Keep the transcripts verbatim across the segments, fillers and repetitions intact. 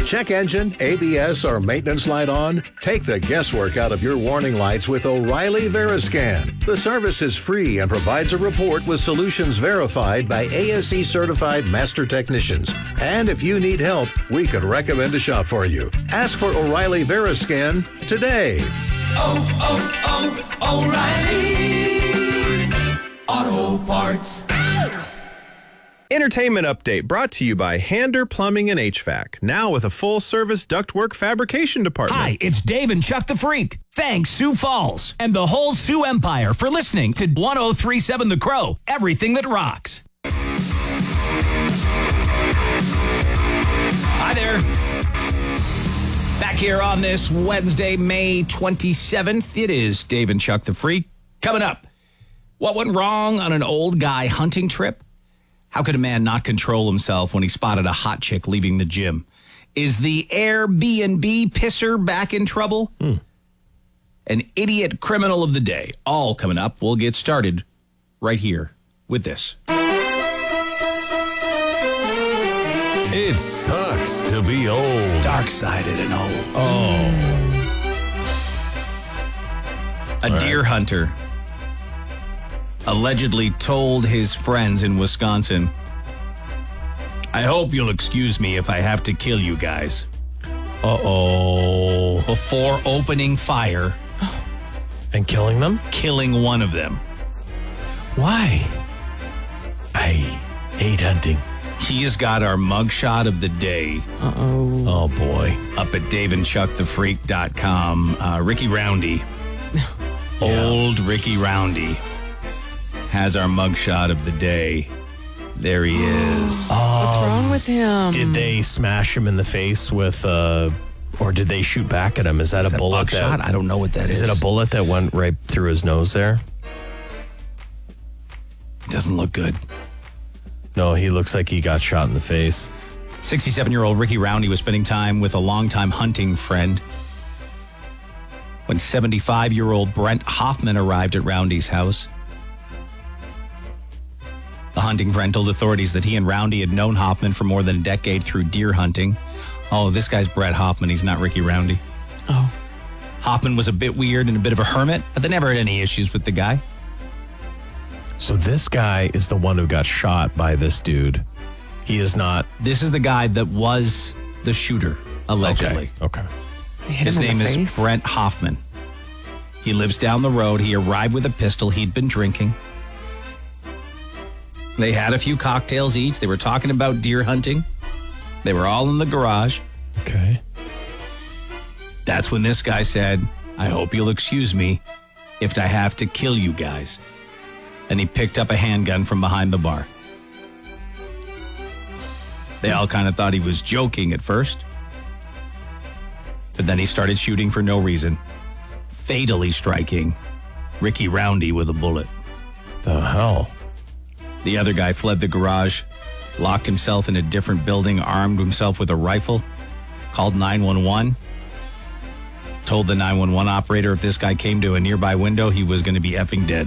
Check engine, A B S, or maintenance light on? Take the guesswork out of your warning lights with O'Reilly Veriscan. The service is free and provides a report with solutions verified by A S E certified master technicians. And if you need help, we can recommend a shop for you. Ask for O'Reilly Veriscan today. Oh, oh, oh, O'Reilly Auto Parts. Entertainment update brought to you by Hander Plumbing and H V A C. Now with a full-service ductwork fabrication department. Hi, it's Dave and Chuck the Freak. Thanks, Sioux Falls and the whole Sioux Empire for listening to one oh three point seven The Crow, everything that rocks. Hi there. Back here on this Wednesday, May twenty-seventh, it is Dave and Chuck the Freak. Coming up, what went wrong on an old guy hunting trip? How could a man not control himself when he spotted a hot chick leaving the gym? Is the Airbnb pisser back in trouble? Hmm. An idiot criminal of the day. All coming up. We'll get started right here with this. It sucks to be old. Dark-sided and old. Oh. A All deer right. hunter allegedly told his friends in Wisconsin, I hope you'll excuse me if I have to kill you guys. Uh-oh. Before opening fire. And killing them? Killing one of them. Why? I hate hunting. He has got our mugshot of the day. Uh-oh. Oh, boy. Up at dave and chuck the freak dot com. Uh, Ricky Roundy. Yeah. Old Ricky Roundy has our mugshot of the day. There he is. Um, What's wrong with him? Did they smash him in the face with, uh, or did they shoot back at him? Is that is a that bullet? That, that I don't know what that is. Is it a bullet that went right through his nose there? Doesn't look good. No, he looks like he got shot in the face. sixty-seven-year-old Ricky Roundy was spending time with a longtime hunting friend when seventy-five-year-old Brent Hoffman arrived at Roundy's house. The hunting friend told authorities that he and Roundy had known Hoffman for more than a decade through deer hunting. Oh, this guy's Brett Hoffman. He's not Ricky Roundy. Oh. Hoffman was a bit weird and a bit of a hermit, but they never had any issues with the guy. So this guy is the one who got shot by this dude. He is not. This is the guy that was the shooter, allegedly. Okay. okay. His name is face? Brent Hoffman. He lives down the road. He arrived with a pistol. He'd been drinking. They had a few cocktails each. They were talking about deer hunting. They were all in the garage. Okay. That's when this guy said, I hope you'll excuse me if I have to kill you guys. And he picked up a handgun from behind the bar. They all kind of thought he was joking at first. But then he started shooting for no reason, fatally striking Ricky Roundy with a bullet. The hell? The other guy fled the garage, locked himself in a different building, armed himself with a rifle, called nine one one, told the nine one one operator if this guy came to a nearby window, he was going to be effing dead.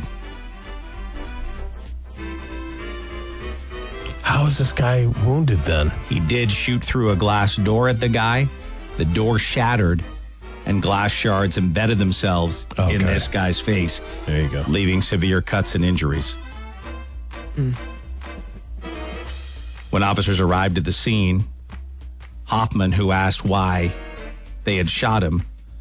How is this guy wounded then? He did shoot through a glass door at the guy. The door shattered, and glass shards embedded themselves okay. in this guy's face. There you go. Leaving severe cuts and injuries. Mm. When officers arrived at the scene, Hoffman, who asked why they had shot him,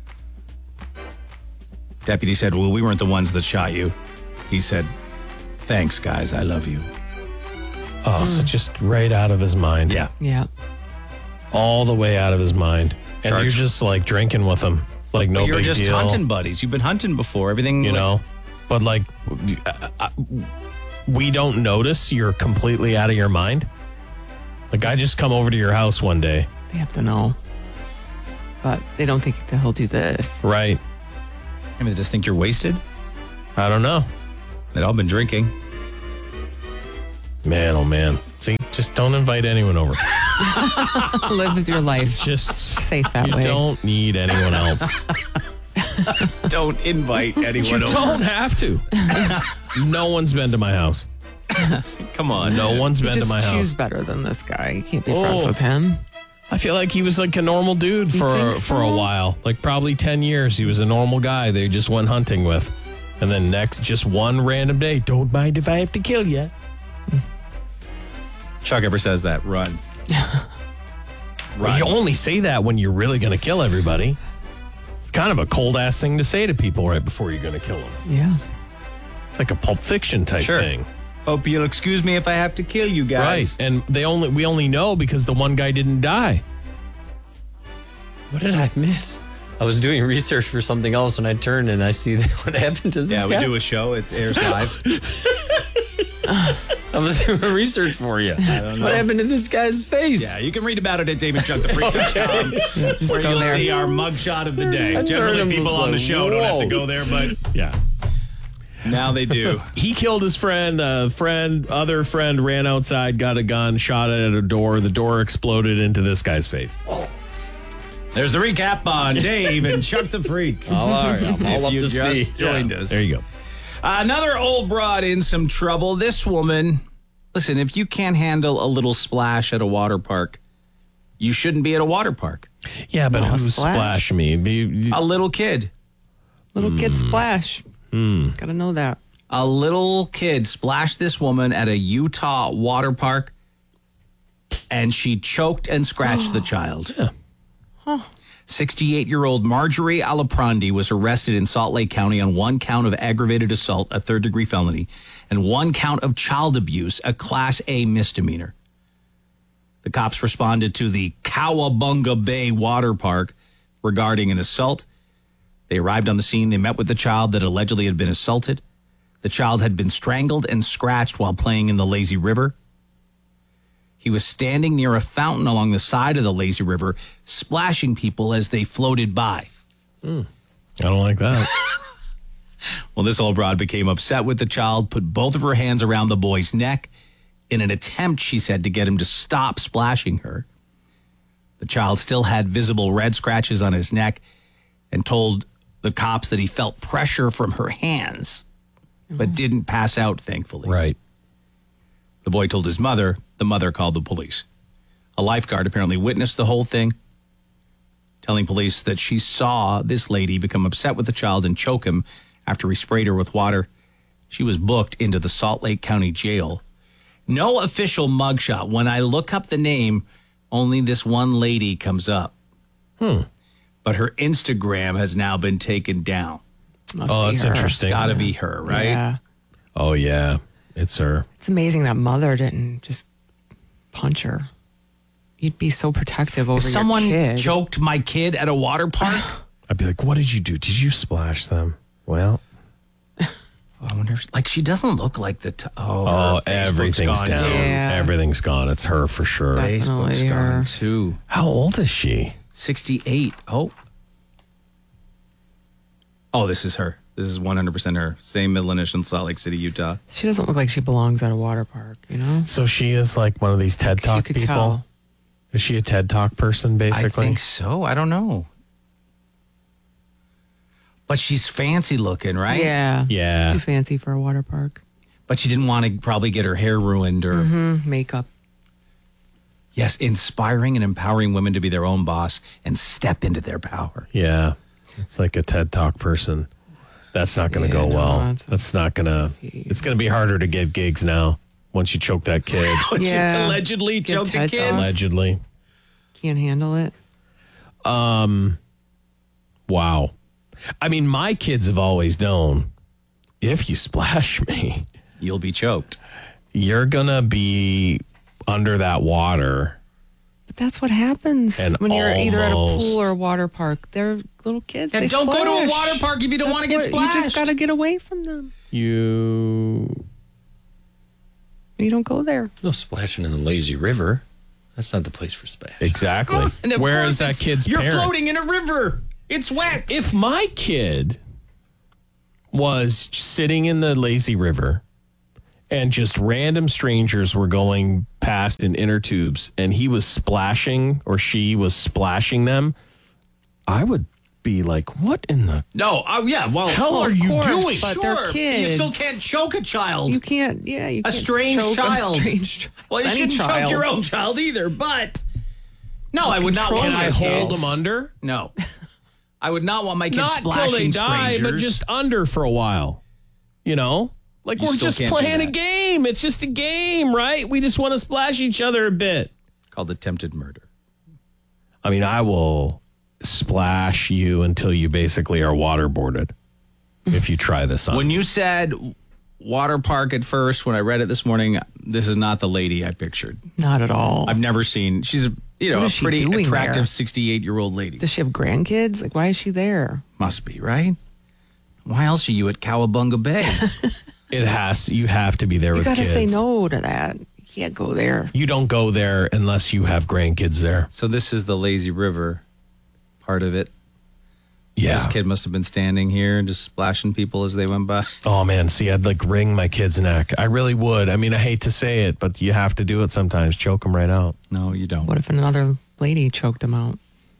deputy said, well, we weren't the ones that shot you. He said, thanks, guys. I love you. Oh, mm. so just right out of his mind. Yeah. Yeah. All the way out of his mind. And Charge. you're just like drinking with him. Like no big deal. You're just hunting buddies. You've been hunting before. Everything. You like, know? But like, uh, we don't notice you're completely out of your mind. Like I just come over to your house one day. They have to know. But they don't think that he'll do this. Right. Maybe they just think you're wasted. I don't know. They've all been drinking. Man, oh man. See, just don't invite anyone over. Live with your life. Just safe that you way. You don't need anyone else. Don't invite anyone you over. You don't have to. No one's been to my house. Come on. No one's you been to my house. just choose better than this guy. You can't be oh. friends with him. I feel like he was like a normal dude You for think for a so? while. Like probably ten years. He was a normal guy they just went hunting with. And then next, just one random day, don't mind if I have to kill you. Chuck ever says that, run. Well, you only say that when you're really going to kill everybody. It's kind of a cold-ass thing to say to people right before you're going to kill them. Yeah. It's like a Pulp Fiction type Sure. thing. Hope you'll excuse me if I have to kill you guys. Right. And they only we only know because the one guy didn't die. What did I miss? I was doing research for something else, and I turned and I see what happened to this Yeah, guy. we do a show. It airs live. I was doing research for you. I don't know. What happened to this guy's face? Yeah, you can read about it at david chuck the freak dot com, where go you'll there. see our mugshot of the day. I turned Generally, and people was on the like, show don't have to whoa. go there, but Yeah. now they do. He killed his friend. A friend, other friend ran outside, got a gun, shot it at a door. The door exploded into this guy's face. There's the recap on Dave and Chuck the Freak. All right, I'm all If up you to just speed. joined us. There you go. Another old broad in some trouble. This woman, listen, if you can't handle a little splash at a water park, you shouldn't be at a water park. Yeah, but Oh, who splash. splashed me? Be- A little kid, Little kid Hmm. splash. Gotta know that. a little kid splashed this woman at a Utah water park, and she choked and scratched the child. Yeah. sixty-eight-year-old Marjorie Alaprandi was arrested in Salt Lake County on one count of aggravated assault, a third-degree felony, and one count of child abuse, a Class A misdemeanor. The cops responded to the Cowabunga Bay Water Park regarding an assault. They arrived on the scene. They met with the child that allegedly had been assaulted. The child had been strangled and scratched while playing in the lazy river. He was standing near a fountain along the side of the lazy river, splashing people as they floated by. I don't like that. Well, this old broad became upset with the child, put both of her hands around the boy's neck in an attempt, she said, to get him to stop splashing her. The child still had visible red scratches on his neck and told the cops that he felt pressure from her hands, but didn't pass out, thankfully. Right. The boy told his mother. The mother called the police. A lifeguard apparently witnessed the whole thing, telling police that she saw this lady become upset with the child and choke him after he sprayed her with water. She was booked into the Salt Lake County Jail. No official mugshot. When I look up the name, only this one lady comes up. Hmm. But her Instagram has now been taken down. Must Oh, be that's her. interesting. Got to be her, right? Yeah. Oh, yeah. It's her. It's amazing that mother didn't just punch her. You'd be so protective over If someone your kid. choked my kid at a water park, I'd be like, what did you do? Did you splash them? Well, I wonder if, like, she doesn't look like the. T- oh, oh, her Facebook's everything's gone, down. too. Yeah. Everything's gone. It's her for sure. Definitely. Facebook's her. gone too. How old is she? sixty-eight. Oh. Oh, this is her. This is one hundred percent her. Same middle initial in Salt Lake City, Utah. She doesn't look like she belongs at a water park, you know? So she is like one of these TED You Talk could people? tell. Is she a TED Talk person, basically? I think so. I don't know. But she's fancy looking, right? Yeah. Yeah. Too fancy for a water park. But she didn't want to probably get her hair ruined or. Mm, makeup. Yes, inspiring and empowering women to be their own boss and step into their power. Yeah. It's like a TED Talk person. That's not going to Yeah, go no, well. that's- That's not going to, it's going to be harder to get gigs now once you choke that kid. Yeah. Allegedly Get choked a TED kid. Talks. Allegedly. Can't handle it. Wow. I mean, my kids have always known if you splash me, You'll be choked. you're going to be under that water. But that's what happens And when you're either at a almost- pool or a water park. They're little kids. And they don't go to a splash. water park if you don't That's want to get what- splashed. You just got to get away from them. You. You don't go there. No splashing in the lazy river. That's not the place for splash. Exactly. And of Where course is that it's- kid's You're parent? floating in a river. It's wet. If my kid was sitting in the lazy river and just random strangers were going past in inner tubes and he was splashing or she was splashing them, I would be like, what in the No, oh yeah, well, hell Well, are of you course, doing? but sure, they're but you still kids. can't choke a child. You can't. Yeah, you A can't strange choke child. A strange child. well, you Any shouldn't child. choke your own child either, but No, I would not Control want Can I my hold kids. them under? No. I would not want my kids Not till splashing they die, strangers. but just under for a while. You know? Like You we're still just can't do playing a that. game. It's just a game, right? We just want to splash each other a bit. Called attempted murder. I mean, I will splash you until you basically are waterboarded if you try this on. When you said water park at first, when I read it this morning, this is not the lady I pictured. Not at all. I've never seen. She's a you know What a is she pretty doing attractive there? sixty-eight year old lady. Does she have grandkids? Like, why is she there? Must be right. Why else are you at Cowabunga Bay? It has to, you have to be there You with got to kids. say no to that. You can't go there. You don't go there unless you have grandkids there. So this is the lazy river part of it. Yeah. This kid must have been standing here and just splashing people as they went by. Oh man, see, I'd like wring my kid's neck. I really would. I mean, I hate to say it, but you have to do it sometimes. Choke them right out. No, you don't. What if another lady choked him out?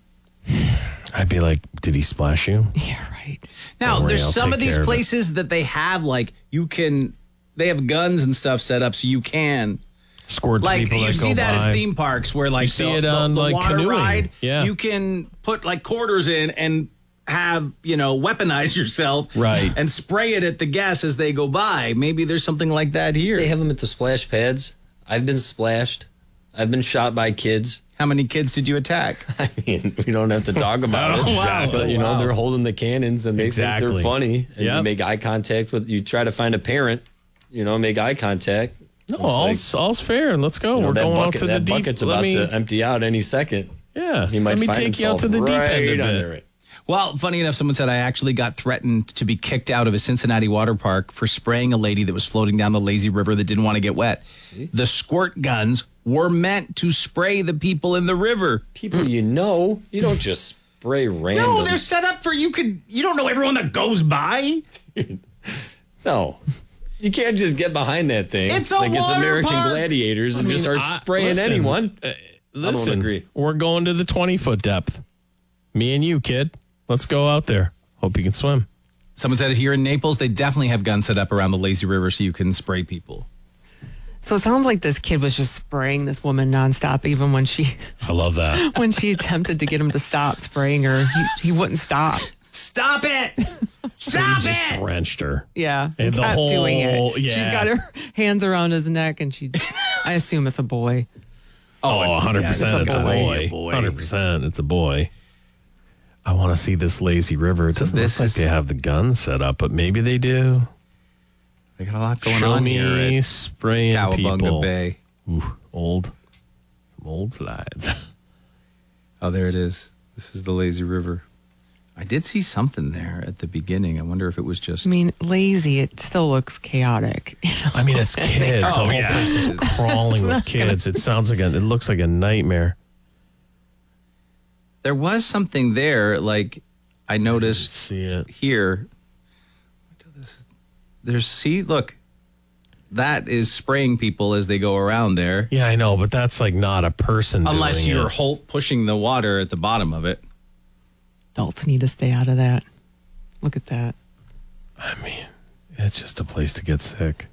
I'd be like, did he splash you? Yeah, right. Now, Don't worry, there's I'll some take of these care of it. places that they have like you can. They have guns and stuff set up so you can. Squirt Like people you that see go that by. at theme parks where like You see the, it on, the, the like, water canoeing. ride, Yeah. you can put like quarters in and have you know weaponize yourself, Right. and spray it at the guests as they go by. Maybe there's something like that here. They have them at the splash pads. I've been splashed. I've been shot by kids. How many kids did you attack? I mean, we don't have to talk about it. Oh, wow. But, you know, Wow. they're holding the cannons and they Exactly. think they're funny. And Yep. you make eye contact with, you try to find a parent, you know, make eye contact. No, It's all's, all's fair. Let's go. you know, We're that going bucket, out to that the deep. bucket's let about me, to empty out any second. yeah, He might let me find take you out himself to the deep right end of under it. it. Well, funny enough, someone said I actually got threatened to be kicked out of a Cincinnati water park for spraying a lady that was floating down the lazy river that didn't want to get wet. The squirt guns were meant to spray the people in the river. People you know, you don't just spray random. No, they're set up for you could you don't know everyone that goes by. No. You can't just get behind that thing. It's a like it's water American park. Gladiators and just start I- spraying listen, anyone. uh, Listen, don't agree. we're going to the twenty foot depth. Me and you, kid. Let's go out there. Hope you can swim. Someone said here in Naples, they definitely have guns set up around the lazy river so you can spray people. So it sounds like this kid was just spraying this woman nonstop, even when she I love that. when she attempted to get him to stop spraying her. He, he wouldn't stop. Stop it! So Stop he just it! drenched her. Yeah, And the kept doing whole- it. yeah. She's got her hands around his neck, and she. I assume it's a boy. Oh, it's- one hundred yeah, percent it's it's a gotta be boy. a boy. one hundred percent it's a boy. I want to see this lazy river. It So doesn't this look like is- they have the guns set up, but maybe they do. They got a lot going Show on me here at spraying Cowabunga people. Bay. Ooh, old. Some old slides. Oh, there it is. This is the lazy river. I did see something there at the beginning. I wonder if it was just. I mean, lazy. It still looks chaotic. You know? I mean, it's kids. Oh, the whole yeah. place is crawling with kids. It sounds like a, it looks like a nightmare. There was something there, like I noticed See it. here. There's see, look, that is spraying people as they go around there. Yeah, I know, but that's like not a person. Unless doing you're it. hol- pushing the water at the bottom of it. Adults need to stay out of that. Look at that. I mean, it's just a place to get sick.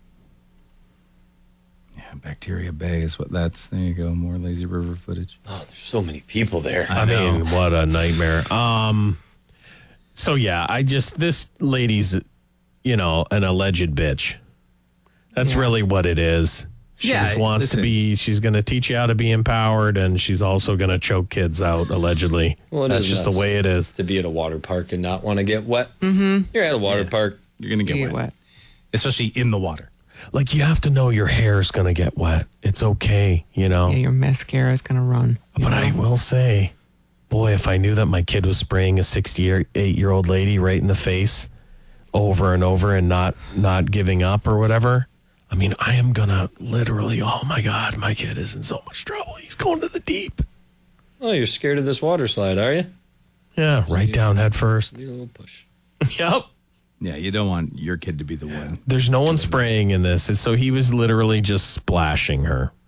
Yeah, Bacteria Bay is what that's. There you go. More lazy river footage. Oh, there's so many people there. I, mean, what a nightmare. Um, so yeah, I just this lady's, you know, an alleged bitch. That's Yeah. really what it is. She Yeah, just wants listen. to be. She's going to teach you how to be empowered, and she's also going to choke kids out. Allegedly, Well, it that's is just nuts. the way it is. To be at a water park and not want to get wet. Mm-hmm. You're at a water park. You're gonna get You get wet. wet. Especially in the water. Like, you have to know your hair's going to get wet. It's okay, you know. Yeah, your mascara is going to run. you But I know? will say, boy, if I knew that my kid was spraying a sixty-eight-year-old lady right in the face over and over and not not giving up or whatever, I mean, I am going to literally, oh, my God, my kid is in so much trouble. He's going to the deep. Oh, you're scared of this water slide, are you? Yeah, right down head first. Need a little push. Yep. Yeah, you don't want your kid to be the one. There's no one spraying in this. So he was literally just splashing her.